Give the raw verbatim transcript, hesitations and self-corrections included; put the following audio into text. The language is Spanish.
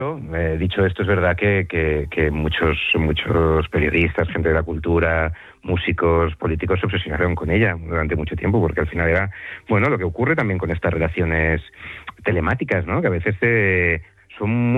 Eh, dicho esto, es verdad que, que, que muchos, muchos periodistas, gente de la cultura, músicos, políticos se obsesionaron con ella durante mucho tiempo, porque al final era, bueno, lo que ocurre también con estas relaciones telemáticas, ¿no? Que a veces eh, son muy